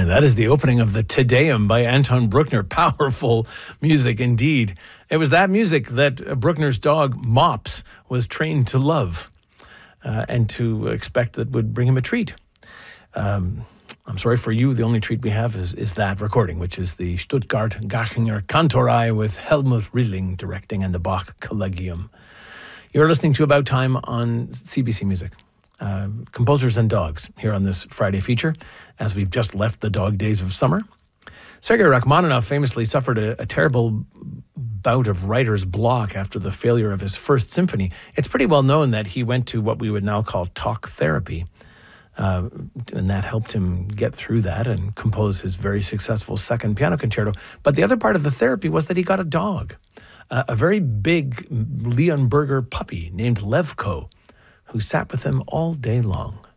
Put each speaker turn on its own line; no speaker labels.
And that is the opening of the Te Deum by Anton Bruckner. Powerful music indeed. It was that music that Bruckner's dog, Mops, was trained to love and to expect that would bring him a treat. I'm sorry for you, the only treat we have is that recording, which is the Stuttgart Gachinger Kantorei with Helmut Rilling directing and the Bach Collegium. You're listening to About Time on CBC Music. Composers and Dogs here on this Friday feature, as we've just left the dog days of summer. Sergei Rachmaninoff famously suffered a terrible bout of writer's block after the failure of his first symphony. It's pretty well known that he went to what we would now call talk therapy, and that helped him get through that and compose his very successful second piano concerto. But the other part of the therapy was that he got a dog, a very big Leonberger puppy named Levko, who sat with him all day long.